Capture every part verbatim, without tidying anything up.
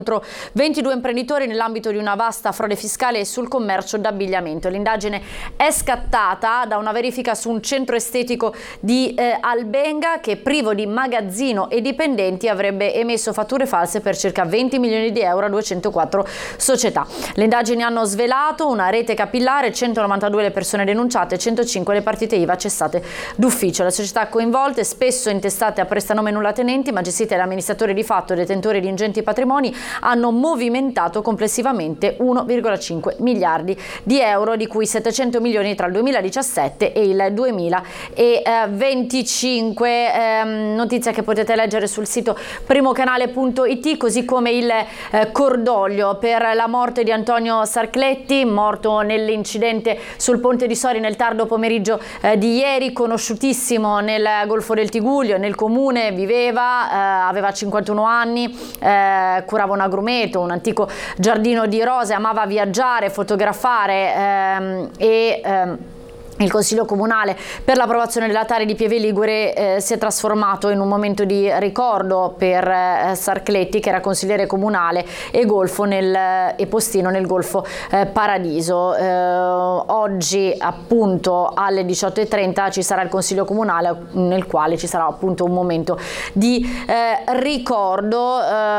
contro ventidue imprenditori nell'ambito di una vasta frode fiscale sul commercio d'abbigliamento. L'indagine è scattata da una verifica su un centro estetico di eh, Albenga che, privo di magazzino e dipendenti, avrebbe emesso fatture false per circa venti milioni di euro a duecentoquattro società. Le indagini hanno svelato una rete capillare, centonovantadue le persone denunciate, centocinque le partite I V A cessate d'ufficio. Le società coinvolte, spesso intestate a prestanome nulla tenenti ma gestite da amministratori di fatto e detentori di ingenti patrimoni, hanno movimentato complessivamente uno virgola cinque miliardi di euro, di cui settecento milioni tra il duemiladiciassette e il duemilaventicinque. Eh, notizia che potete leggere sul sito primocanale punto it, così come il eh, cordoglio per la morte di Antonio Sarcletti, morto nell'incidente sul ponte di Sori nel tardo pomeriggio eh, di ieri, conosciutissimo nel Golfo del Tigullio, nel comune viveva, eh, aveva cinquantuno anni, eh, curava un agrumeto, un antico giardino di rose, amava viaggiare, fotografare ehm, e ehm, il Consiglio Comunale per l'approvazione della Tari di Pieve Ligure eh, si è trasformato in un momento di ricordo per eh, Sarcletti, che era consigliere comunale e golfo nel, e postino nel Golfo eh, Paradiso. Eh, oggi appunto alle diciotto e trenta ci sarà il Consiglio Comunale, nel quale ci sarà appunto un momento di eh, ricordo.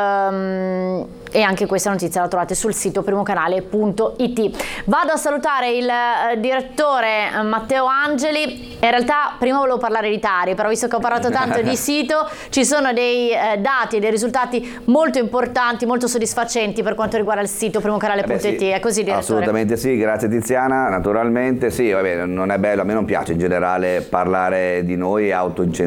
Ehm, E anche questa notizia la trovate sul sito primocanale punto it. Vado a salutare il eh, direttore eh, Matteo Angeli. In realtà prima volevo parlare di Tari, però visto che ho parlato tanto di sito, ci sono dei eh, dati e dei risultati molto importanti, molto soddisfacenti per quanto riguarda il sito primocanale punto it. Eh sì, è così, direttore? Assolutamente sì, grazie Tiziana. Naturalmente sì, vabbè, non è bello, a me non piace in generale parlare di noi e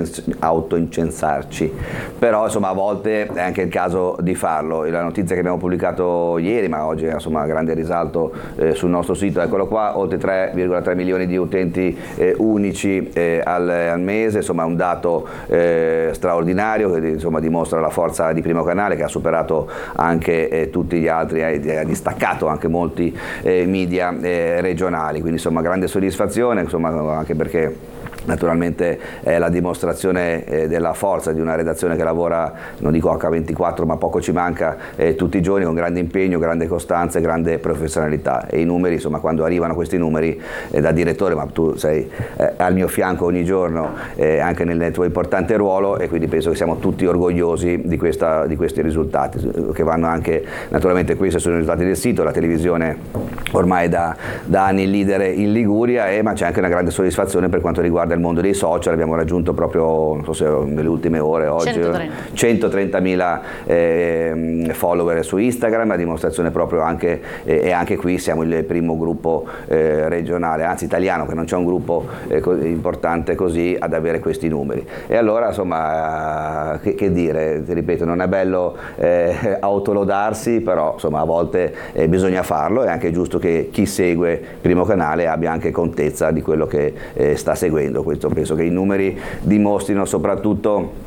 autoincensarci, però insomma a volte è anche il caso di farlo. La notizia che abbiamo pubblicato ieri, ma oggi insomma grande risalto eh, sul nostro sito, eccolo qua, oltre tre virgola tre milioni di utenti eh, unici eh, al, al mese, insomma un dato eh, straordinario che insomma dimostra la forza di Primo Canale, che ha superato anche eh, tutti gli altri, eh, ha distaccato anche molti eh, media eh, regionali, quindi insomma grande soddisfazione, insomma anche perché naturalmente è la dimostrazione eh, della forza di una redazione che lavora, non dico acca ventiquattro, ma poco ci manca, eh, tutti i giorni, con grande impegno, grande costanza e grande professionalità. E i numeri, insomma, quando arrivano questi numeri eh, da direttore, ma tu sei eh, al mio fianco ogni giorno, eh, anche nel tuo importante ruolo, e quindi penso che siamo tutti orgogliosi di, questa, di questi risultati, che vanno anche, naturalmente questi sono i risultati del sito, la televisione ormai da, da anni leader in Liguria, eh, ma c'è anche una grande soddisfazione per quanto riguarda il mondo dei social. Abbiamo raggiunto proprio, non so se nelle ultime ore, oggi centotrentamila eh, follower su Instagram, a dimostrazione proprio anche, eh, e anche qui siamo il primo gruppo eh, regionale, anzi italiano, che non c'è un gruppo eh, co importante così ad avere questi numeri. E allora insomma che, che dire, ti ripeto, non è bello eh, autolodarsi, però insomma a volte eh, bisogna farlo, è anche giusto che chi segue Primo Canale abbia anche contezza di quello che eh, sta seguendo. Questo penso che i numeri dimostrino soprattutto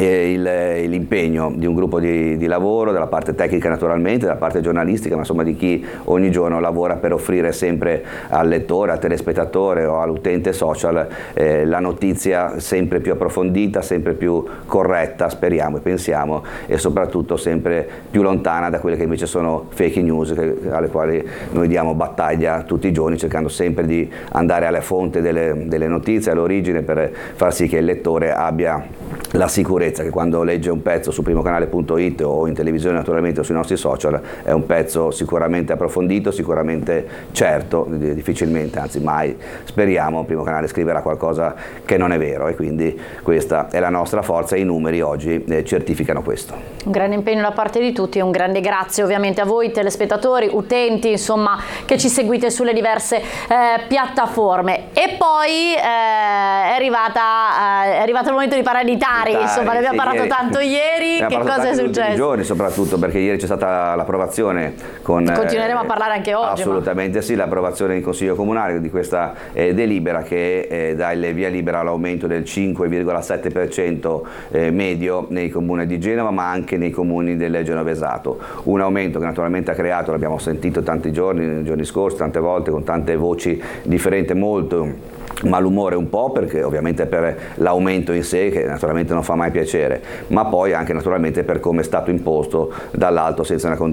eh, l'impegno di un gruppo di, di lavoro, dalla parte tecnica naturalmente, dalla parte giornalistica, ma insomma di chi ogni giorno lavora per offrire sempre al lettore, al telespettatore o all'utente social eh, la notizia sempre più approfondita, sempre più corretta, speriamo e pensiamo, e soprattutto sempre più lontana da quelle che invece sono fake news, che, alle quali noi diamo battaglia tutti i giorni, cercando sempre di andare alla fonte delle, delle notizie, all'origine, per far sì che il lettore abbia la sicurezza che quando legge un pezzo su primocanale punto it o in televisione naturalmente o sui nostri social è un pezzo sicuramente approfondito, sicuramente certo, difficilmente, anzi mai, speriamo, Primo Canale scriverà qualcosa che non è vero, e quindi questa è la nostra forza e i numeri oggi eh, certificano questo. Un grande impegno da parte di tutti e un grande grazie ovviamente a voi telespettatori, utenti, insomma, che ci seguite sulle diverse eh, piattaforme. E poi eh, è, arrivata, eh, è arrivato il momento di parlare di Tari, Tari insomma ne abbiamo sì, parlato ieri. tanto ieri, che cosa è successo? Giorni soprattutto, perché ieri c'è stata l'approvazione con... Continueremo eh, a parlare anche oggi. Assolutamente ma... sì, l'approvazione in Consiglio Comunale di questa eh, delibera che eh, dà il via libera all'aumento del cinque virgola sette per cento eh, medio nei comuni di Genova, ma anche nei comuni del Genovesato. Un aumento che naturalmente ha creato, l'abbiamo sentito tanti giorni, nei giorni scorsi, tante volte, con tante voci differenti, molto malumore un po', perché ovviamente per l'aumento in sé, che naturalmente non fa mai piacere, ma poi anche naturalmente per come è stato imposto dall'alto senza una